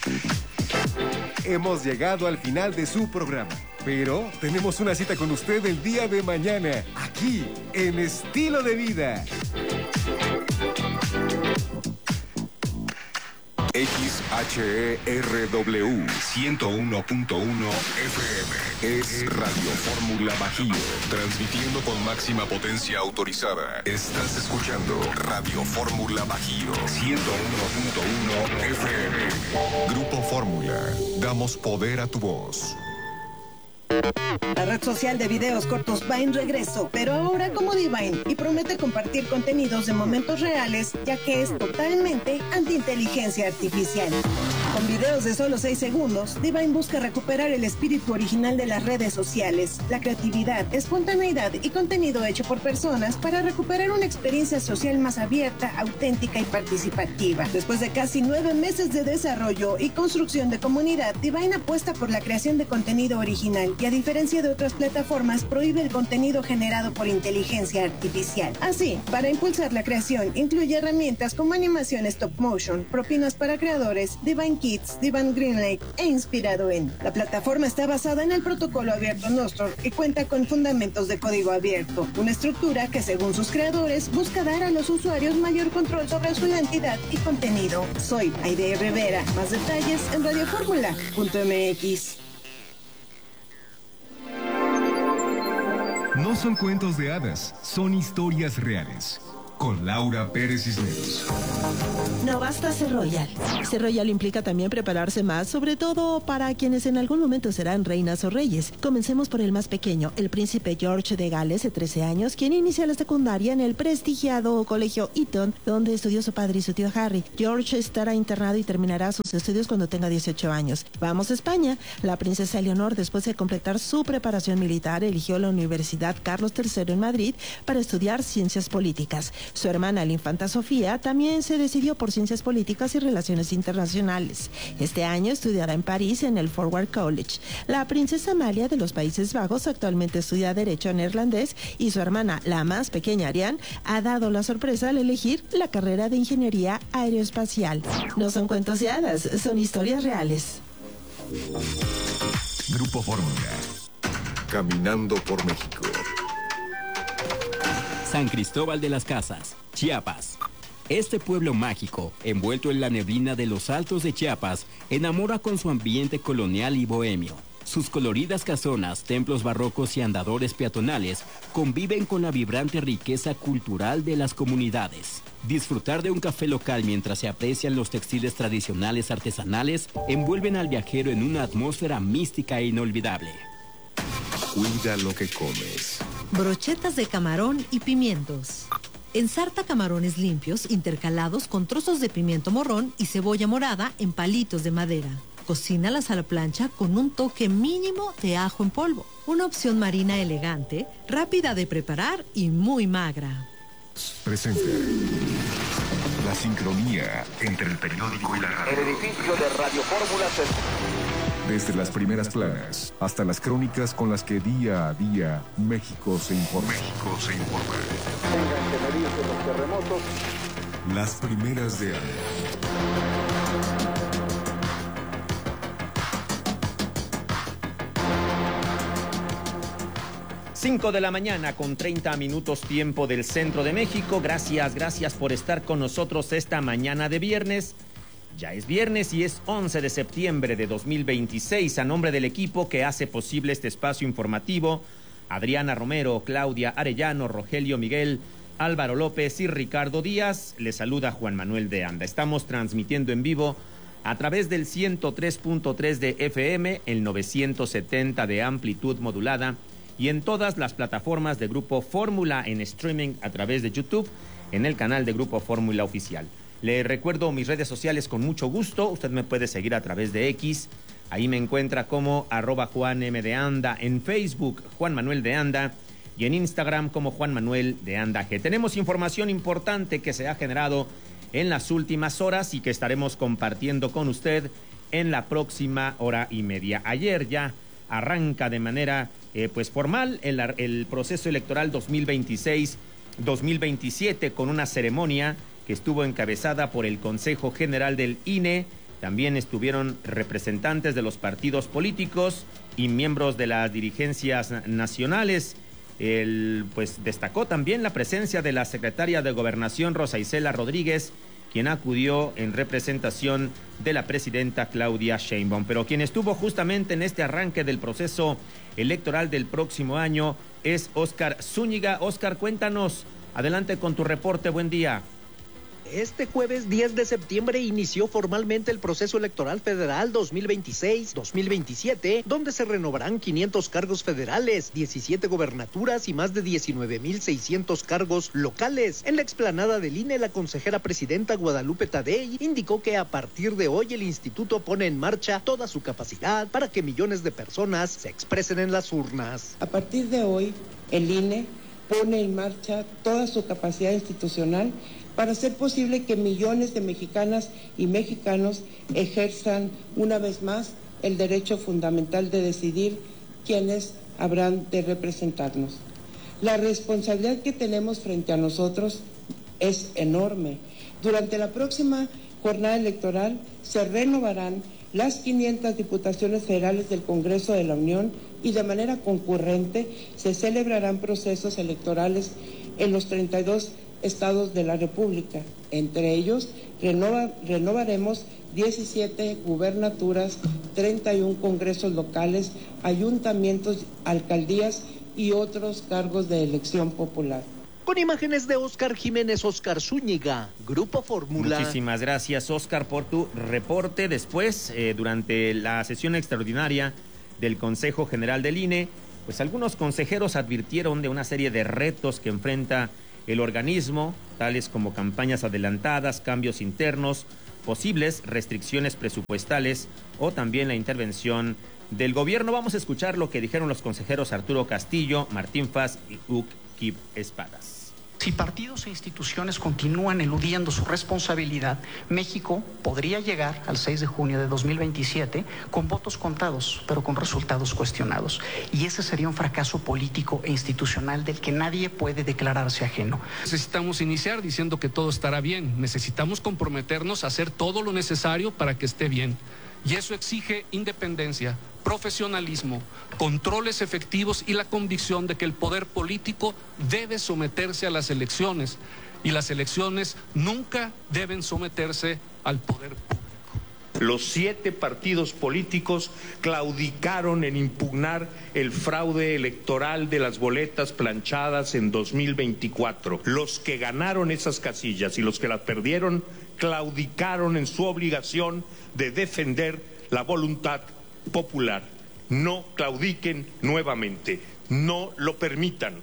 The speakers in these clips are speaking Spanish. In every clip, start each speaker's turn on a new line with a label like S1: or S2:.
S1: Hemos llegado al final de su programa, pero tenemos una cita con usted el día de mañana, aquí, en Estilo de Vida.
S2: XHERW 101.1 FM es Radio Fórmula Bajío, transmitiendo con máxima potencia autorizada. Estás escuchando Radio Fórmula Bajío 101.1 FM. Grupo Fórmula, damos poder a tu voz.
S3: La red social de videos cortos va en regreso, pero ahora como Divine, y promete compartir contenidos de momentos reales, ya que es totalmente anti-inteligencia artificial. Con videos de solo 6 segundos, Divine busca recuperar el espíritu original de las redes sociales, la creatividad, espontaneidad y contenido hecho por personas para recuperar una experiencia social más abierta, auténtica y participativa. Después de casi 9 meses de desarrollo y construcción de comunidad, Divine apuesta por la creación de contenido original y, a diferencia de otras plataformas, prohíbe el contenido generado por inteligencia artificial. Así, para impulsar la creación, incluye herramientas como animación stop motion, propinas para creadores, Divine Kids, Divine Greenlight e inspirado en. La plataforma está basada en el protocolo abierto Nostr y cuenta con fundamentos de código abierto, una estructura que, según sus creadores, busca dar a los usuarios mayor control sobre su identidad y contenido. Soy Aide Rivera. Más detalles en radioformula.mx.
S1: No son cuentos de hadas, son historias reales. Con Laura Pérez Cisneros.
S4: No basta ser royal. Ser royal implica también prepararse más, sobre todo para quienes en algún momento serán reinas o reyes. Comencemos por el más pequeño, el príncipe George de Gales, de 13 años, quien inicia la secundaria en el prestigiado colegio Eton, donde estudió su padre y su tío Harry. George estará internado y terminará sus estudios cuando tenga 18 años. Vamos a España. La princesa Eleonor, después de completar su preparación militar, eligió la Universidad Carlos III en Madrid para estudiar ciencias políticas. Su hermana, la infanta Sofía, también se decidió por ciencias políticas y relaciones internacionales. Este año estudiará en París en el Forward College. La princesa Amalia de los Países Bajos actualmente estudia Derecho neerlandés y su hermana, la más pequeña Ariane, ha dado la sorpresa al elegir la carrera de Ingeniería Aeroespacial. No son cuentos de hadas, son historias reales.
S2: Grupo Fórmula, caminando por México.
S5: San Cristóbal de las Casas, Chiapas. Este pueblo mágico, envuelto en la neblina de los altos de Chiapas, enamora con su ambiente colonial y bohemio. Sus coloridas casonas, templos barrocos y andadores peatonales conviven con la vibrante riqueza cultural de las comunidades. Disfrutar de un café local mientras se aprecian los textiles tradicionales artesanales envuelven al viajero en una atmósfera mística e inolvidable.
S2: Cuida lo que comes.
S6: Brochetas de camarón y pimientos. Ensarta camarones limpios intercalados con trozos de pimiento morrón y cebolla morada en palitos de madera. Cocínalas a la plancha con un toque mínimo de ajo en polvo. Una opción marina elegante, rápida de preparar y muy magra.
S2: Presenta la sincronía entre el periódico y la radio.
S7: El edificio de Radio Fórmula se...
S2: Desde las primeras planas hasta las crónicas con las que día a día México se informa.
S7: Tengan que medirse los terremotos.
S2: Las primeras de año.
S8: 5 de la mañana con 30 minutos tiempo del centro de México. Gracias por estar con nosotros esta mañana de viernes. Ya es viernes y es 11 de septiembre de 2026. A nombre del equipo que hace posible este espacio informativo, Adriana Romero, Claudia Arellano, Rogelio Miguel, Álvaro López y Ricardo Díaz, les saluda Juan Manuel de Anda. Estamos transmitiendo en vivo a través del 103.3 de FM, el 970 de amplitud modulada y en todas las plataformas de Grupo Fórmula en streaming a través de YouTube, en el canal de Grupo Fórmula Oficial. Le recuerdo mis redes sociales con mucho gusto. Usted me puede seguir a través de X. Ahí me encuentra como @JuanM_de_Anda. En Facebook, Juan Manuel de Anda. Y en Instagram como Juan Manuel de Anda G. Tenemos información importante que se ha generado en las últimas horas y que estaremos compartiendo con usted en la próxima hora y media. Ayer ya arranca de manera formal el proceso electoral 2026-2027 con una ceremonia que estuvo encabezada por el Consejo General del INE También estuvieron representantes de los partidos políticos y miembros de las dirigencias nacionales. Pues destacó también la presencia de la secretaria de Gobernación, Rosa Isela Rodríguez, quien acudió en representación de la presidenta Claudia Sheinbaum. Pero quien estuvo justamente en este arranque del proceso electoral del próximo año es Óscar Zúñiga. Óscar, cuéntanos, adelante con tu reporte, buen día.
S9: Este jueves 10 de septiembre inició formalmente el proceso electoral federal 2026-2027, donde se renovarán 500 cargos federales, 17 gobernaturas y más de 19,600 cargos locales. En la explanada del INE, la consejera presidenta Guadalupe Tadei indicó que a partir de hoy el instituto pone en marcha toda su capacidad para que millones de personas se expresen en las urnas.
S10: A partir de hoy, el INE pone en marcha toda su capacidad institucional para hacer posible que millones de mexicanas y mexicanos ejerzan una vez más el derecho fundamental de decidir quiénes habrán de representarnos. La responsabilidad que tenemos frente a nosotros es enorme. Durante la próxima jornada electoral se renovarán las 500 diputaciones federales del Congreso de la Unión y de manera concurrente se celebrarán procesos electorales en los 32 estados de la República. Entre ellos, renovaremos 17 gubernaturas, 31 congresos locales, ayuntamientos, alcaldías y otros cargos de elección popular.
S9: Con imágenes de Óscar Jiménez, Óscar Zúñiga, Grupo Fórmula.
S8: Muchísimas gracias, Óscar, por tu reporte. Después, durante la sesión extraordinaria del Consejo General del INE, pues algunos consejeros advirtieron de una serie de retos que enfrenta el organismo, tales como campañas adelantadas, cambios internos, posibles restricciones presupuestales o también la intervención del gobierno. Vamos a escuchar lo que dijeron los consejeros Arturo Castillo, Martín Faz y Kip Espadas.
S11: Si partidos e instituciones continúan eludiendo su responsabilidad, México podría llegar al 6 de junio de 2027 con votos contados, pero con resultados cuestionados. Y ese sería un fracaso político e institucional del que nadie puede declararse ajeno.
S12: Necesitamos iniciar diciendo que todo estará bien. Necesitamos comprometernos a hacer todo lo necesario para que esté bien. Y eso exige independencia, profesionalismo, controles efectivos y la convicción de que el poder político debe someterse a las elecciones y las elecciones nunca deben someterse al poder público.
S13: Los 7 partidos políticos claudicaron en impugnar el fraude electoral de las boletas planchadas en 2024. Los que ganaron esas casillas y los que las perdieron claudicaron en su obligación de defender la voluntad popular. No claudiquen nuevamente, no lo permitan.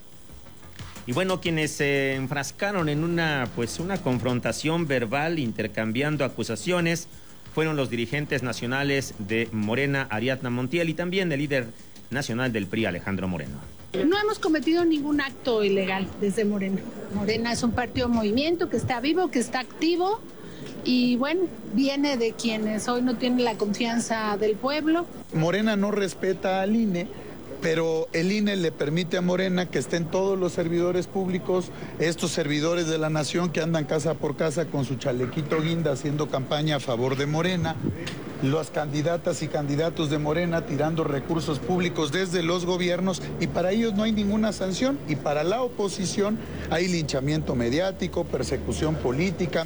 S8: Y bueno, quienes se enfrascaron en una confrontación verbal intercambiando acusaciones fueron los dirigentes nacionales de Morena, Ariadna Montiel, y también el líder nacional del PRI, Alejandro Moreno.
S14: No hemos cometido ningún acto ilegal desde Morena. Morena es un partido movimiento que está vivo, que está activo y bueno, viene de quienes hoy no tienen la confianza del pueblo.
S15: Morena no respeta al INE, pero el INE le permite a Morena que estén todos los servidores públicos, estos servidores de la nación que andan casa por casa con su chalequito guinda haciendo campaña a favor de Morena, las candidatas y candidatos de Morena tirando recursos públicos desde los gobiernos, y para ellos no hay ninguna sanción, y para la oposición hay linchamiento mediático, persecución política.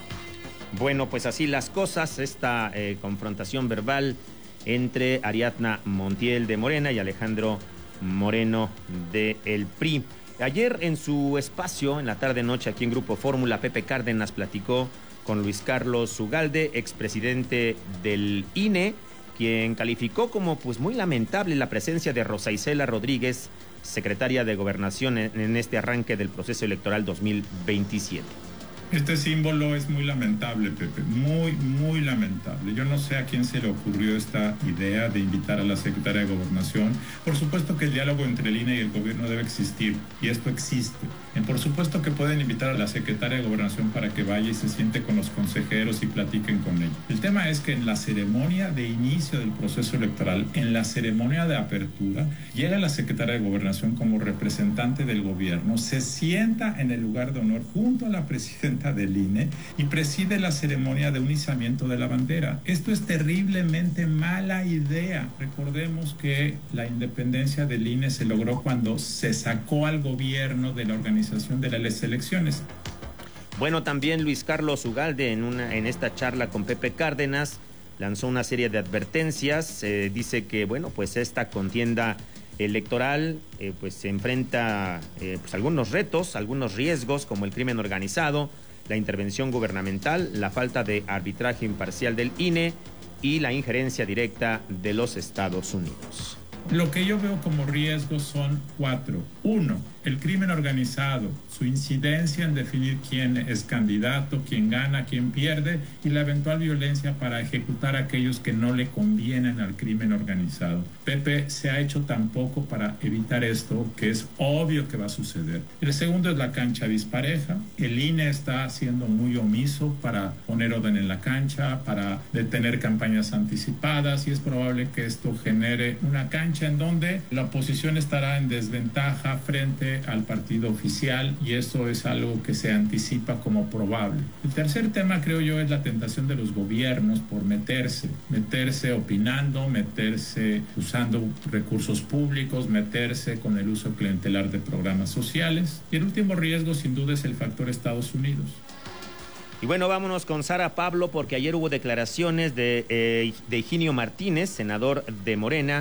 S8: Bueno, pues así las cosas, esta confrontación verbal entre Ariadna Montiel de Morena y Alejandro Moreno de el PRI. Ayer en su espacio, en la tarde-noche aquí en Grupo Fórmula, Pepe Cárdenas platicó con Luis Carlos Ugalde, expresidente del INE, quien calificó como muy lamentable la presencia de Rosa Isela Rodríguez, secretaria de Gobernación, en este arranque del proceso electoral 2027.
S16: Este símbolo es muy lamentable, Pepe, muy lamentable. Yo no sé a quién se le ocurrió esta idea de invitar a la secretaria de Gobernación. Por supuesto que el diálogo entre el INE y el gobierno debe existir, y esto existe. Por supuesto que pueden invitar a la secretaria de Gobernación para que vaya y se siente con los consejeros y platiquen con ella. El tema es que en la ceremonia de inicio del proceso electoral, en la ceremonia de apertura, llega la secretaria de Gobernación como representante del gobierno, se sienta en el lugar de honor junto a la presidenta del INE y preside la ceremonia de un izamiento de la bandera. Esto es terriblemente mala idea. Recordemos que la independencia del INE se logró cuando se sacó al gobierno de la organización de las elecciones.
S8: Bueno, también Luis Carlos Ugalde en esta charla con Pepe Cárdenas lanzó una serie de advertencias. Dice que, bueno, pues esta contienda electoral pues se enfrenta pues algunos retos, algunos riesgos, como el crimen organizado, la intervención gubernamental, la falta de arbitraje imparcial del INE y la injerencia directa de los Estados Unidos.
S16: Lo que yo veo como riesgos son 4. 1, el crimen organizado, su incidencia en definir quién es candidato, quién gana, quién pierde, y la eventual violencia para ejecutar a aquellos que no le convienen al crimen organizado. Pepe se ha hecho tan poco para evitar esto, que es obvio que va a suceder. El segundo es la cancha dispareja. El INE está siendo muy omiso para poner orden en la cancha, para detener campañas anticipadas, y es probable que esto genere una cancha en donde la oposición estará en desventaja frente al partido oficial, y eso es algo que se anticipa como probable. El tercer tema, creo yo, es la tentación de los gobiernos por meterse opinando, meterse usando recursos públicos, meterse con el uso clientelar de programas sociales. Y el último riesgo, sin duda, es el factor Estados Unidos.
S8: Y bueno, vámonos con Sara Pablo, porque ayer hubo declaraciones de Higinio Martínez, senador de Morena.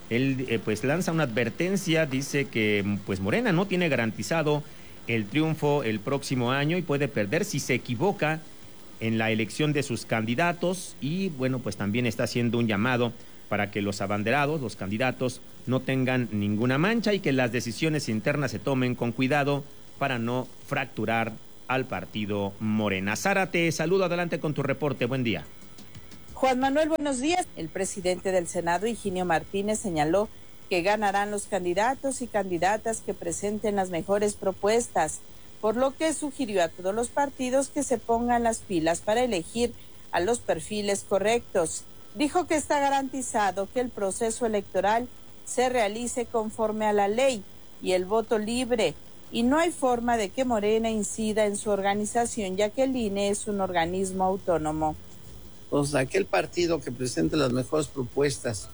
S8: Él pues lanza una advertencia, dice que pues Morena no tiene garantizado el triunfo el próximo año y puede perder si se equivoca en la elección de sus candidatos, y bueno, pues también está haciendo un llamado para que los abanderados, los candidatos, no tengan ninguna mancha y que las decisiones internas se tomen con cuidado para no fracturar al partido Morena. Sara, te saludo, adelante con tu reporte, buen día.
S17: Juan Manuel, buenos días. El presidente del Senado, Higinio Martínez, señaló que ganarán los candidatos y candidatas que presenten las mejores propuestas, por lo que sugirió a todos los partidos que se pongan las pilas para elegir a los perfiles correctos. Dijo que está garantizado que el proceso electoral se realice conforme a la ley y el voto libre, y no hay forma de que Morena incida en su organización, ya que el INE es un organismo autónomo.
S18: Pues aquel partido que presente las mejores propuestas,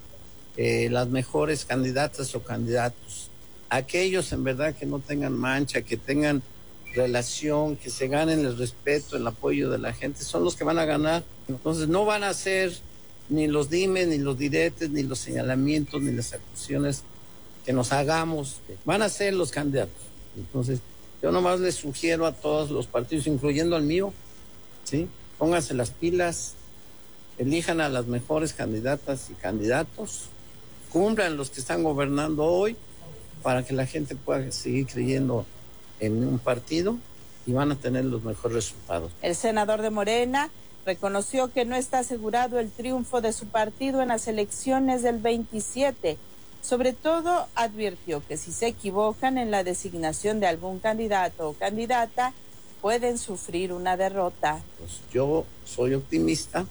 S18: las mejores candidatas o candidatos, aquellos en verdad que no tengan mancha, que tengan relación, que se ganen el respeto, el apoyo de la gente, son los que van a ganar. Entonces no van a ser ni los dimes, ni los diretes, ni los señalamientos, ni las acusaciones que nos hagamos, van a ser los candidatos. Entonces yo nomás les sugiero a todos los partidos, incluyendo al mío, ¿sí? Pónganse las pilas, elijan a las mejores candidatas y candidatos, cumplan los que están gobernando hoy para que la gente pueda seguir creyendo en un partido y van a tener los mejores resultados.
S17: El senador de Morena reconoció que no está asegurado el triunfo de su partido en las elecciones del 27. Sobre todo, advirtió que si se equivocan en la designación de algún candidato o candidata, pueden sufrir una derrota.
S18: Pues yo soy optimista.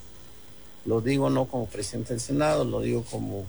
S18: Lo digo no como presidente del Senado, lo digo como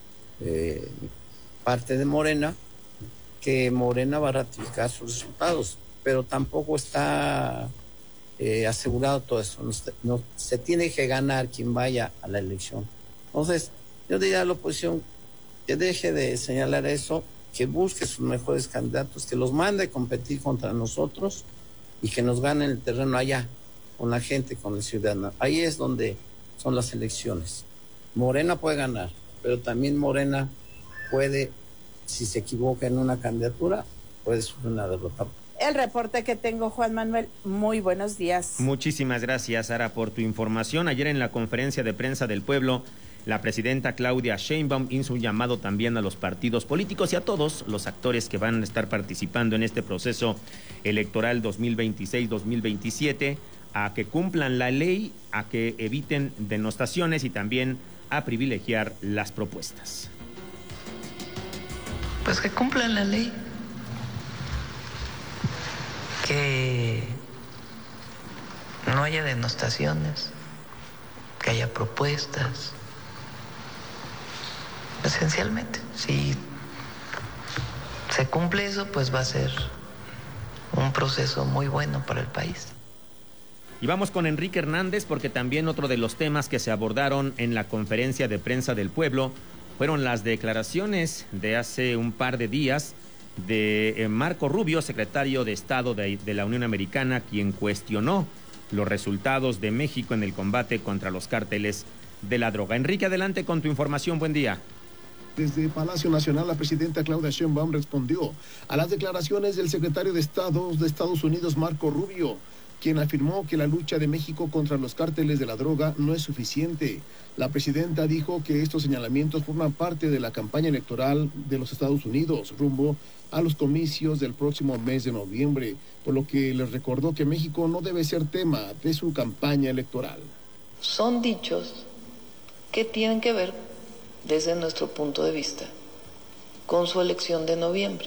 S18: parte de Morena, que Morena va a ratificar sus resultados, pero tampoco está asegurado todo eso. No, se tiene que ganar quien vaya a la elección. Entonces, yo diría a la oposición que deje de señalar eso, que busque sus mejores candidatos, que los mande a competir contra nosotros y que nos gane el terreno allá, con la gente, con el ciudadano. Ahí es donde son las elecciones. Morena puede ganar, pero también Morena puede, si se equivoca en una candidatura, puede sufrir una derrota.
S17: El reporte que tengo, Juan Manuel. Muy buenos días.
S8: Muchísimas gracias, Sara, por tu información. Ayer en la conferencia de prensa del pueblo, la presidenta Claudia Sheinbaum hizo un llamado también a los partidos políticos y a todos los actores que van a estar participando en este proceso electoral 2026-2027 a que cumplan la ley, a que eviten denostaciones y también a privilegiar las propuestas.
S19: Pues que cumplan la ley. que no haya denostaciones, que haya propuestas. Esencialmente, si se cumple eso, pues va a ser un proceso muy bueno para el país.
S8: Y vamos con Enrique Hernández, porque también otro de los temas que se abordaron en la conferencia de prensa del pueblo fueron las declaraciones de hace un par de días de Marco Rubio, secretario de Estado de la Unión Americana, quien cuestionó los resultados de México en el combate contra los cárteles de la droga. Enrique, adelante con tu información. Buen día.
S20: Desde Palacio Nacional, la presidenta Claudia Sheinbaum respondió a las declaraciones del secretario de Estado de Estados Unidos, Marco Rubio, quien afirmó que la lucha de México contra los cárteles de la droga no es suficiente. La presidenta dijo que estos señalamientos forman parte de la campaña electoral de los Estados Unidos rumbo a los comicios del próximo mes de noviembre, por lo que les recordó que México no debe ser tema de su campaña electoral.
S19: Son dichos que tienen que ver, desde nuestro punto de vista, con su elección de noviembre.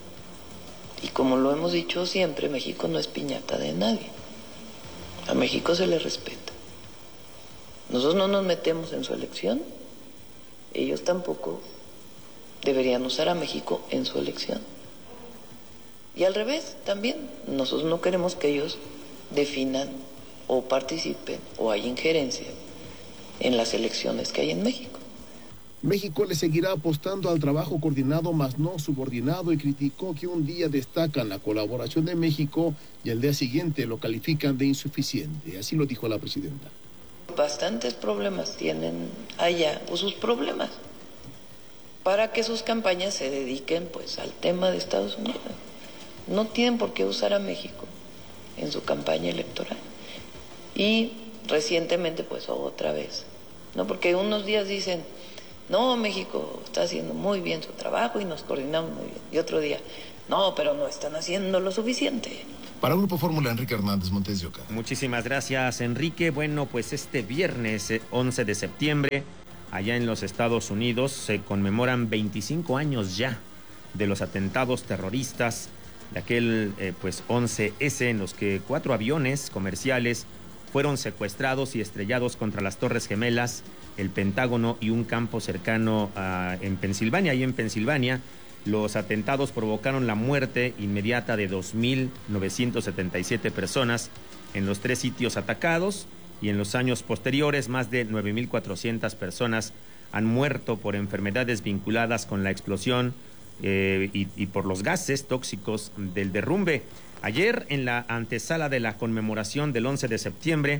S19: Y como lo hemos dicho siempre, México no es piñata de nadie. A México se le respeta. Nosotros no nos metemos en su elección, ellos tampoco deberían usar a México en su elección. Y al revés, también, nosotros no queremos que ellos definan o participen o haya injerencia en las elecciones que hay en México.
S20: México le seguirá apostando al trabajo coordinado más no subordinado y criticó que un día destacan la colaboración de México y el día siguiente lo califican de insuficiente. Así lo dijo la presidenta.
S19: Bastantes problemas tienen allá, o sus problemas, para que sus campañas se dediquen pues al tema de Estados Unidos. No tienen por qué usar a México en su campaña electoral. Y recientemente pues otra vez, ¿no? Porque unos días dicen, no, México está haciendo muy bien su trabajo y nos coordinamos muy bien. Y otro día, no, pero no están haciendo lo suficiente.
S21: Para Grupo Fórmula, Enrique Hernández, Montes de Oca.
S8: Muchísimas gracias, Enrique. Bueno, pues este viernes 11 de septiembre, allá en los Estados Unidos, se conmemoran 25 años ya de los atentados terroristas de aquel 11S, en los que 4 aviones comerciales fueron secuestrados y estrellados contra las Torres Gemelas, el Pentágono y un campo cercano en Pensilvania. Ahí en Pensilvania, los atentados provocaron la muerte inmediata de 2.977 personas en los 3 sitios atacados, y en los años posteriores más de 9.400 personas han muerto por enfermedades vinculadas con la explosión y por los gases tóxicos del derrumbe. Ayer, en la antesala de la conmemoración del 11 de septiembre,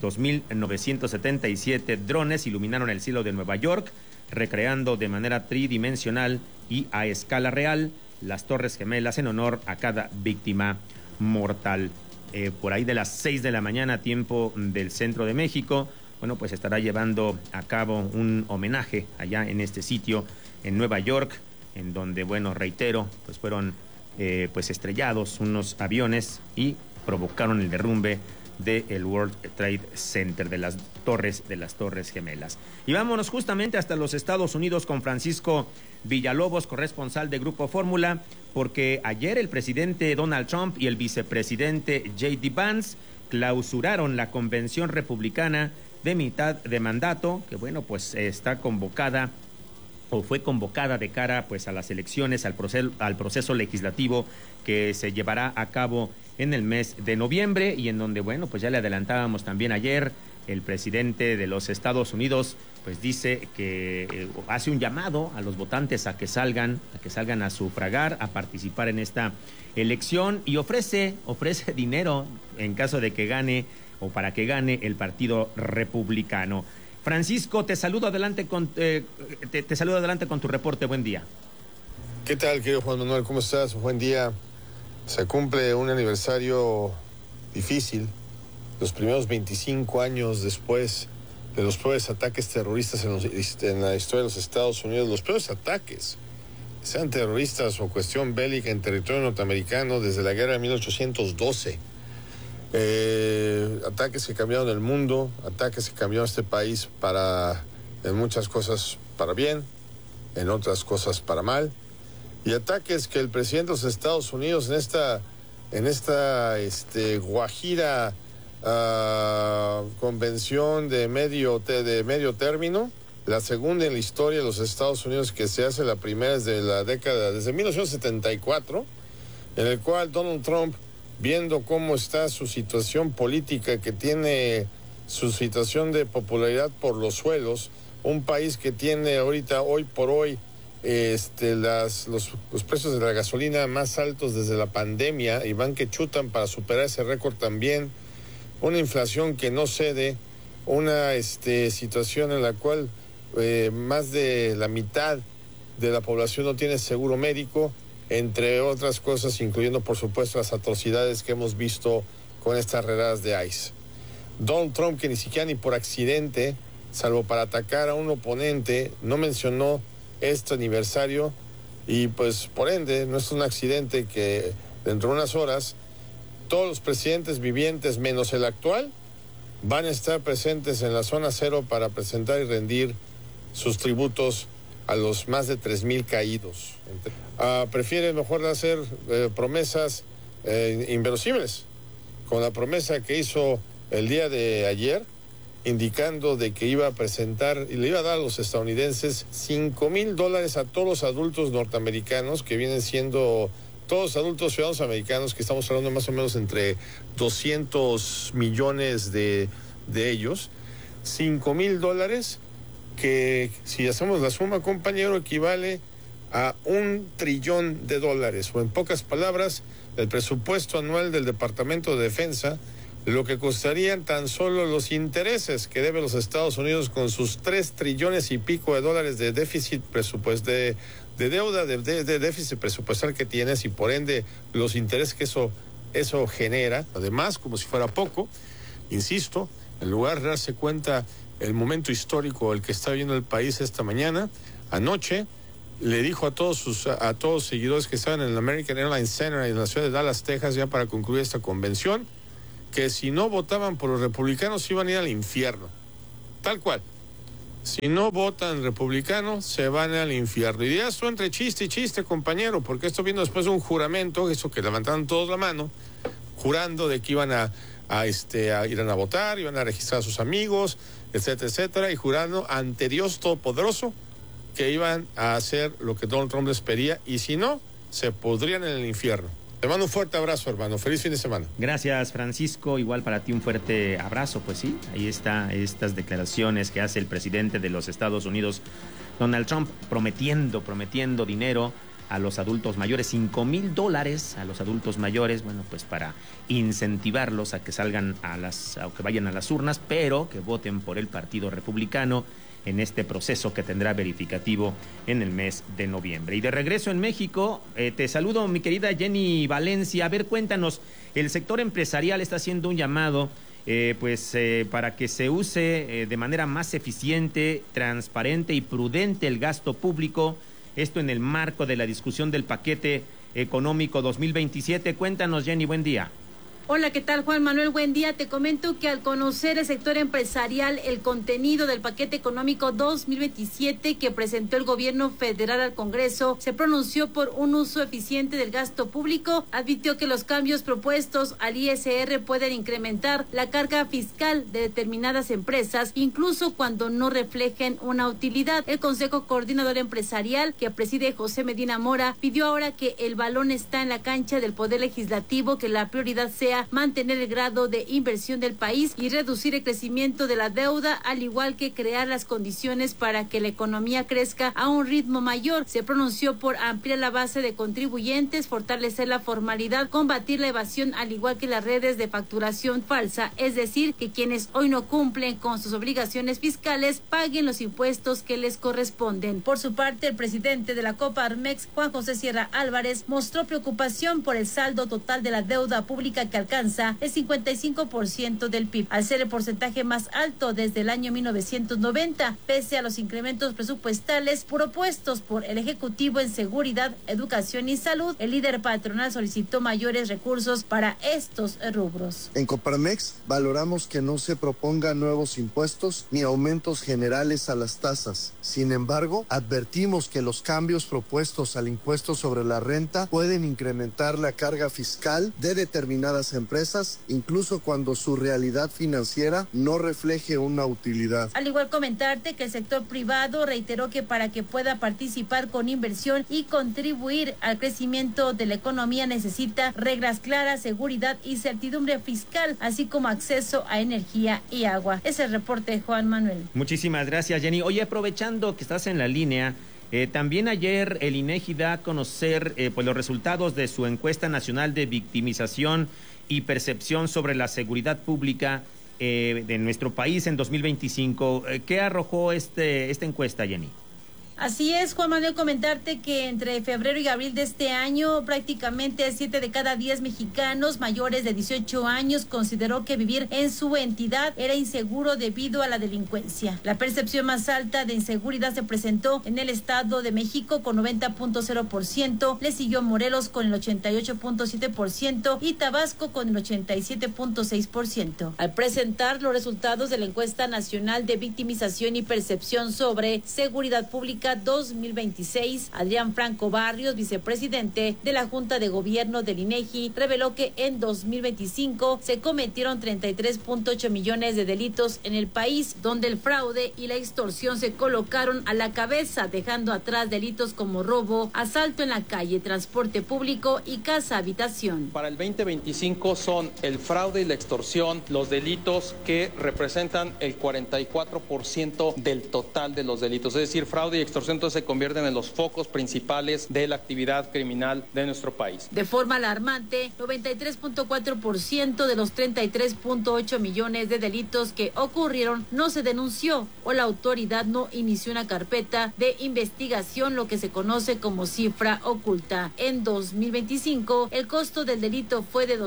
S8: 2.977 drones iluminaron el cielo de Nueva York, recreando de manera tridimensional y a escala real las Torres Gemelas en honor a cada víctima mortal. Por ahí de las 6 de la mañana, tiempo del centro de México, bueno, pues estará llevando a cabo un homenaje allá en este sitio en Nueva York, en donde, bueno, reitero, pues fueron estrellados unos aviones y provocaron el derrumbe del World Trade Center, de las Torres Gemelas. Y vámonos justamente hasta los Estados Unidos con Francisco Villalobos, corresponsal de Grupo Fórmula, porque ayer el presidente Donald Trump y el vicepresidente J.D. Vance clausuraron la convención republicana de mitad de mandato, que bueno, pues está convocada o fue convocada de cara pues a las elecciones, al proceso legislativo que se llevará a cabo en el mes de noviembre, y en donde, bueno, pues ya le adelantábamos también ayer, el presidente de los Estados Unidos pues dice que hace un llamado a los votantes a que salgan a sufragar, a participar en esta elección, y ofrece dinero en caso de que gane o para que gane el Partido Republicano. Francisco, te saludo adelante con tu reporte. Buen día.
S22: ¿Qué tal, querido Juan Manuel? ¿Cómo estás? Buen día. Se cumple un aniversario difícil, los primeros 25 años después de los peores ataques terroristas en la historia de los Estados Unidos, los peores ataques, sean terroristas o cuestión bélica en territorio norteamericano desde la guerra de 1812. Ataques que cambiaron el mundo, ataques que cambiaron este país en muchas cosas para bien, en otras cosas para mal, y ataques que el presidente de los Estados Unidos en esta en esta guajira convención de medio término, la segunda en la historia de los Estados Unidos que se hace, la primera es de la década, desde 1974, en el cual Donald Trump, viendo cómo está su situación política, que tiene su situación de popularidad por los suelos, un país que tiene ahorita, hoy por hoy, los precios de la gasolina más altos desde la pandemia, y van que chutan para superar ese récord también, una inflación que no cede, una situación en la cual más de la mitad de la población no tiene seguro médico, entre otras cosas, incluyendo por supuesto las atrocidades que hemos visto con estas redadas de ICE. Donald Trump, que ni siquiera ni por accidente, salvo para atacar a un oponente, no mencionó este aniversario, y pues por ende no es un accidente que dentro de unas horas todos los presidentes vivientes menos el actual van a estar presentes en la zona cero para presentar y rendir sus tributos a los más de 3,000 caídos. Prefiere mejor hacer promesas inverosímiles, con la promesa que hizo el día de ayer, indicando de que iba a presentar y le iba a dar a los estadounidenses $5,000 a todos los adultos norteamericanos, que vienen siendo todos adultos ciudadanos americanos, que estamos hablando más o menos entre 200 millones de ellos. $5,000 que, si hacemos la suma, compañero, equivale a $1 trillón, o en pocas palabras, el presupuesto anual del Departamento de Defensa, lo que costarían tan solo los intereses que deben los Estados Unidos con sus $3 trillones y pico de déficit presupuestal, de deuda, de déficit presupuestal que tienes, y por ende los intereses que eso genera. Además, como si fuera poco, insisto, en lugar de darse cuenta el momento histórico el que está viviendo el país esta mañana, anoche le dijo a todos los seguidores que estaban en el American Airlines Center en la ciudad de Dallas, Texas, ya para concluir esta convención, que si no votaban por los republicanos iban a ir al infierno. Tal cual. Si no votan republicanos, se van al infierno. Y dirás tú entre chiste y chiste, compañero, porque esto vino después de un juramento, eso que levantaron todos la mano, jurando de que iban a votar, iban a registrar a sus amigos, etcétera, etcétera, y jurando ante Dios Todopoderoso que iban a hacer lo que Donald Trump les pedía, y si no, se pudrían en el infierno. Te mando un fuerte abrazo, hermano. Feliz fin de semana.
S8: Gracias, Francisco. Igual para ti un fuerte abrazo. Pues sí, ahí está estas declaraciones que hace el presidente de los Estados Unidos, Donald Trump, prometiendo dinero a los adultos mayores, $5,000 a los adultos mayores, bueno, pues para incentivarlos a que salgan a que vayan a las urnas, pero que voten por el Partido Republicano en este proceso que tendrá verificativo en el mes de noviembre. Y de regreso en México, te saludo, mi querida Jenny Valencia. A ver, cuéntanos, el sector empresarial está haciendo un llamado para que se use de manera más eficiente, transparente y prudente el gasto público, esto en el marco de la discusión del paquete económico 2027. Cuéntanos, Jenny, buen día.
S1: Hola, ¿qué tal, Juan Manuel? Buen día. Te comento que al conocer el sector empresarial el contenido del paquete económico 2027 que presentó el gobierno federal al Congreso, se pronunció por un uso eficiente del gasto público, advirtió que los cambios propuestos al ISR pueden incrementar la carga fiscal de determinadas empresas, incluso cuando no reflejen una utilidad. El Consejo Coordinador Empresarial, que preside José Medina Mora, pidió ahora que el balón está en la cancha del Poder Legislativo, que la prioridad sea mantener el grado de inversión del país y reducir el crecimiento de la deuda, al igual que crear las condiciones para que la economía crezca a un ritmo mayor. Se pronunció por ampliar la base de contribuyentes, fortalecer la formalidad, combatir la evasión, al igual que las redes de facturación falsa, es decir, que quienes hoy no cumplen con sus obligaciones fiscales paguen los impuestos que les corresponden. Por su parte, el presidente de la Coparmex, Juan José Sierra Álvarez, mostró preocupación por el saldo total de la deuda pública, que alcanza el 55% del PIB, al ser el porcentaje más alto desde el año 1990, pese a los incrementos presupuestales propuestos por el Ejecutivo en seguridad, educación y salud. El líder patronal solicitó mayores recursos para estos rubros.
S3: En Coparmex valoramos que no se propongan nuevos impuestos ni aumentos generales a las tasas. Sin embargo, advertimos que los cambios propuestos al impuesto sobre la renta pueden incrementar la carga fiscal de determinadas empresas, incluso cuando su realidad financiera no refleje una utilidad.
S1: Al igual, comentarte que el sector privado reiteró que para que pueda participar con inversión y contribuir al crecimiento de la economía necesita reglas claras, seguridad y certidumbre fiscal, así como acceso a energía y agua. Ese es el reporte de Juan Manuel.
S8: Muchísimas gracias, Jenny. Oye, aprovechando que estás en la línea, también ayer el INEGI da a conocer pues los resultados de su encuesta nacional de victimización y percepción sobre la seguridad pública de nuestro país en 2025. ¿Qué arrojó esta encuesta, Jenny?
S1: Así es, Juan Manuel, comentarte que entre febrero y abril de este año, prácticamente 7 de cada 10 mexicanos mayores de 18 años consideró que vivir en su entidad era inseguro debido a la delincuencia. La percepción más alta de inseguridad se presentó en el Estado de México con 90.0%, le siguió Morelos con el 88.7% y Tabasco con el 87.6%. Al presentar los resultados de la encuesta nacional de victimización y percepción sobre seguridad pública 2026, Adrián Franco Barrios, vicepresidente de la Junta de Gobierno del INEGI, reveló que en 2025 se cometieron 33.8 millones de delitos en el país, donde el fraude y la extorsión se colocaron a la cabeza, dejando atrás delitos como robo, asalto en la calle, transporte público y casa-habitación.
S4: Para el 2025 son el fraude y la extorsión los delitos que representan el 44% del total de los delitos, es decir, fraude y extorsión entonces se convierten en los focos principales de la actividad criminal de nuestro país.
S1: De forma alarmante, 93.4% de los 33.8 millones de delitos que ocurrieron no se denunció o la autoridad no inició una carpeta de investigación, lo que se conoce como cifra oculta. En 2025, el costo del delito fue de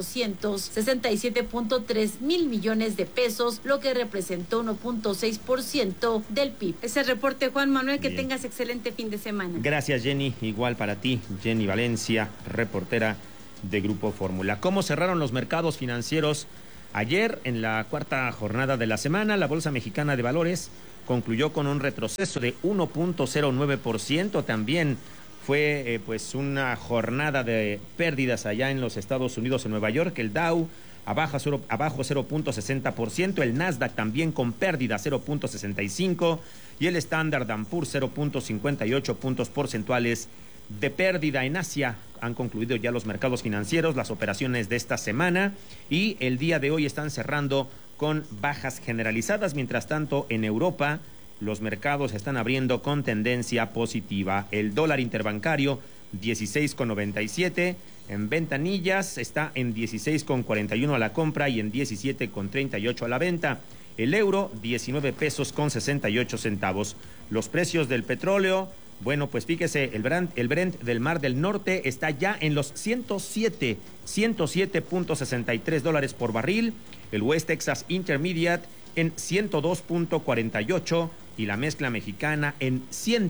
S1: 267.3 mil millones de pesos, lo que representó 1.6% del PIB. Ese reporte, Juan Manuel, que tengas excelente fin de semana.
S8: Gracias, Jenny. Igual para ti, Jenny Valencia, reportera de Grupo Fórmula. ¿Cómo cerraron los mercados financieros ayer en la cuarta jornada de la semana? La Bolsa Mexicana de Valores concluyó con un retroceso de 1.09%. También fue pues una jornada de pérdidas allá en los Estados Unidos, en Nueva York. El Dow abajo 0.60%, el Nasdaq también con pérdida 0.65% y el Standard & Poor's 0.58 puntos porcentuales de pérdida. En Asia han concluido ya los mercados financieros, las operaciones de esta semana, y el día de hoy están cerrando con bajas generalizadas. Mientras tanto, en Europa los mercados están abriendo con tendencia positiva. El dólar interbancario 16,97, en ventanillas está en 16,41 a la compra y en 17,38 a la venta. El euro 19 pesos con 68 centavos. Los precios del petróleo, bueno, pues fíjese, el Brent del Mar del Norte está ya en los 107.63 dólares por barril, el West Texas Intermediate en 102.48 y la mezcla mexicana en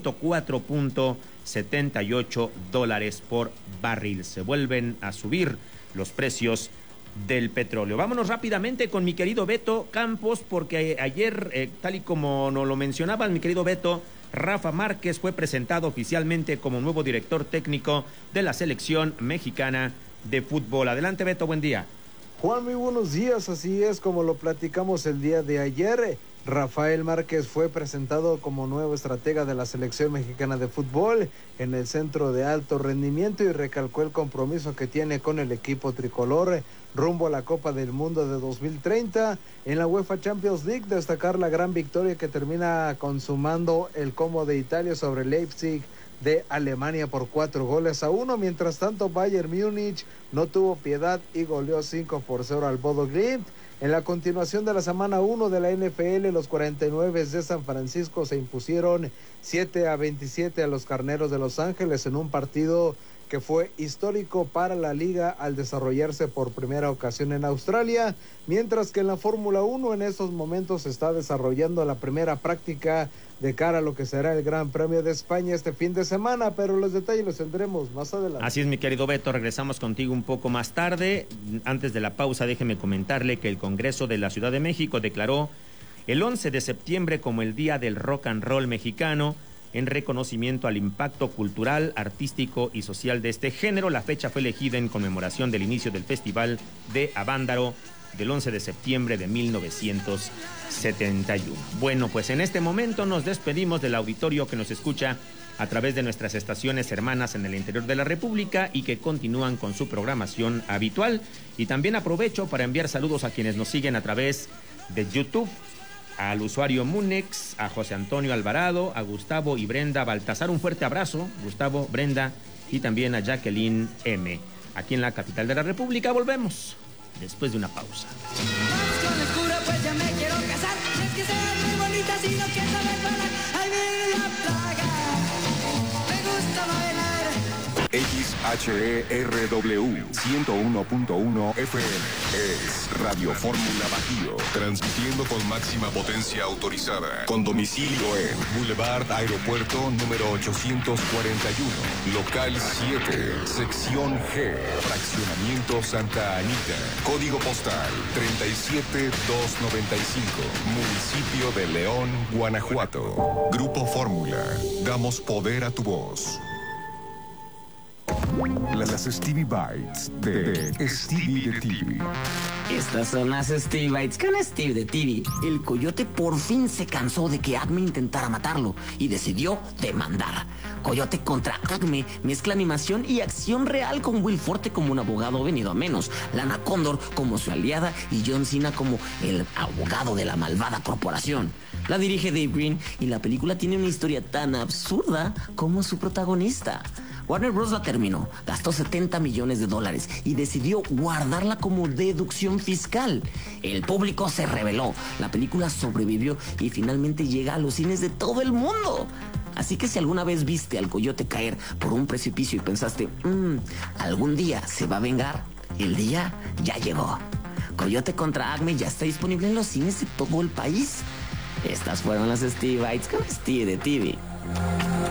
S8: 104.78 dólares por barril. Se vuelven a subir los precios del petróleo. Vámonos rápidamente con mi querido Beto Campos, porque ayer, tal y como nos lo mencionabas, mi querido Beto, Rafa Márquez fue presentado oficialmente como nuevo director técnico de la selección mexicana de fútbol. Adelante, Beto, buen día.
S23: Juan, muy buenos días. Así es, como lo platicamos el día de ayer, Rafael Márquez fue presentado como nuevo estratega de la selección mexicana de fútbol en el centro de alto rendimiento y recalcó el compromiso que tiene con el equipo tricolor rumbo a la Copa del Mundo de 2030. En la UEFA Champions League, destacar la gran victoria que termina consumando el Como de Italia sobre Leipzig de Alemania por 4-1. Mientras tanto, Bayern Múnich no tuvo piedad y goleó 5-0 al Bodo Glimt. En la continuación de la semana 1 de la NFL, los 49 de San Francisco se impusieron 7-27 a los Carneros de Los Ángeles en un partido que fue histórico para la liga al desarrollarse por primera ocasión en Australia, mientras que en la Fórmula 1 en estos momentos se está desarrollando la primera práctica de cara a lo que será el Gran Premio de España este fin de semana, pero los detalles los tendremos más adelante.
S8: Así es, mi querido Beto, regresamos contigo un poco más tarde. Antes de la pausa, déjeme comentarle que el Congreso de la Ciudad de México declaró el 11 de septiembre como el Día del Rock and Roll mexicano, en reconocimiento al impacto cultural, artístico y social de este género. La fecha fue elegida en conmemoración del inicio del Festival de Avándaro del 11 de septiembre de 1971. Bueno, pues en este momento nos despedimos del auditorio que nos escucha a través de nuestras estaciones hermanas en el interior de la República y que continúan con su programación habitual. Y también aprovecho para enviar saludos a quienes nos siguen a través de YouTube, al usuario Munex, a José Antonio Alvarado, a Gustavo y Brenda Baltasar. Un fuerte abrazo, Gustavo, Brenda, y también a Jacqueline M. Aquí en la capital de la República. Volvemos después de una pausa.
S5: Con el cura, pues ya me quiero casar. No es que sea muy bonita, sino que saber bailar. Ahí viene la plaga. Me gusta bailar.
S2: XHERW 101.1 FM es Radio Fórmula Bajío, transmitiendo con máxima potencia autorizada, con domicilio en Boulevard Aeropuerto número 841, local 7, sección G, fraccionamiento Santa Anita, código postal 37295, municipio de León, Guanajuato. Grupo Fórmula, damos poder a tu voz. Las Stevie Bites de Stevie de TV.
S6: Estas son las Stevie Bites con Steve de TV. El coyote por fin se cansó de que Acme intentara matarlo y decidió demandar. Coyote contra Acme mezcla animación y acción real con Will Forte como un abogado venido a menos, Lana Condor como su aliada y John Cena como el abogado de la malvada corporación. La dirige Dave Green y la película tiene una historia tan absurda como su protagonista. Warner Bros. La terminó, gastó $70 millones y decidió guardarla como deducción fiscal. El público se rebeló, la película sobrevivió y finalmente llega a los cines de todo el mundo. Así que si alguna vez viste al coyote caer por un precipicio y pensaste, algún día se va a vengar, el día ya llegó. Coyote contra Acme ya está disponible en los cines de todo el país. Estas fueron las Stevie Bites con Steve de TV.